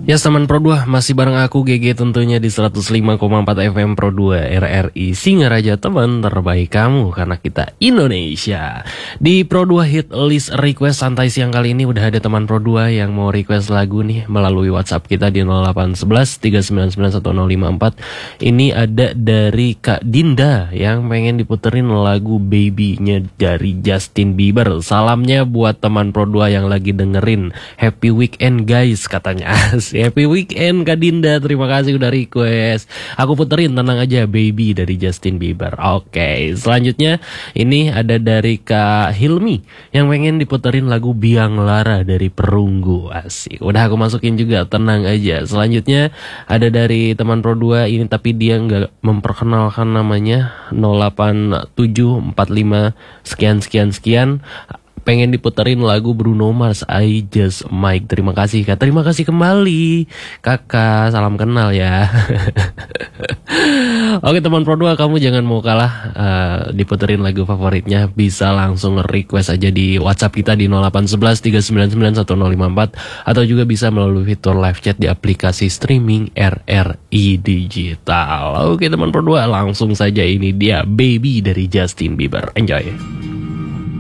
Ya teman Pro 2, masih bareng aku GG tentunya di 105,4 FM Pro 2 RRI Singaraja, teman terbaik kamu karena kita Indonesia. Di Pro 2 Hit List Request santai siang kali ini udah ada teman Pro 2 yang mau request lagu nih melalui WhatsApp kita di 0811 399 1054. Ini ada dari Kak Dinda yang pengen diputerin lagu Baby-nya dari Justin Bieber. Salamnya buat teman Pro 2 yang lagi dengerin. Happy weekend guys katanya. Happy weekend Kak Dinda, terima kasih udah request. Aku puterin tenang aja Baby dari Justin Bieber. Oke, selanjutnya ini ada dari Kak Hilmi yang pengen diputerin lagu Biang Lara dari Perunggu. Asik, udah aku masukin juga, tenang aja. Selanjutnya ada dari teman Pro 2 ini tapi dia nggak memperkenalkan namanya, 08745 sekian. Pengen diputerin lagu Bruno Mars I Just Might. Terima kasih Kak. Terima kasih kembali Kakak, salam kenal ya. Oke teman Pro 2, kamu jangan mau kalah, diputerin lagu favoritnya bisa langsung request aja di WhatsApp kita di 0811 399 1054 atau juga bisa melalui fitur live chat di aplikasi streaming RRI Digital. Oke teman Pro 2, langsung saja ini dia Baby dari Justin Bieber. Enjoy.